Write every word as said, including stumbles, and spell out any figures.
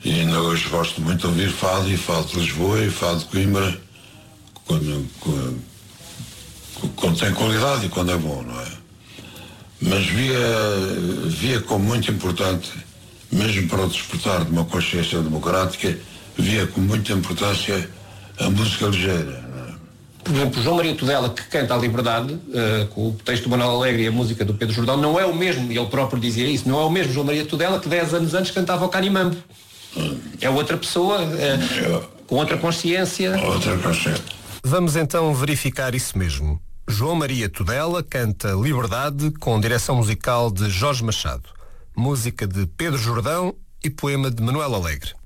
E ainda hoje gosto muito de ouvir fado, e fado de Lisboa e fado de Coimbra, quando, quando, quando tem qualidade e quando é bom, não é? Mas via, via como muito importante, mesmo para o despertar de uma consciência democrática, via com muita importância a música ligeira. Por exemplo, João Maria Tudela, que canta a liberdade, uh, com o texto do Manuel Alegre e a música do Pedro Jordão, não é o mesmo, e ele próprio dizia isso, não é o mesmo João Maria Tudela que dez anos antes cantava o Canimambo. Hum. É outra pessoa, uh, é, com outra consciência. Outra consciência. Vamos então verificar isso mesmo. João Maria Tudela canta Liberdade com direção musical de Jorge Machado, música de Pedro Jordão e poema de Manuel Alegre.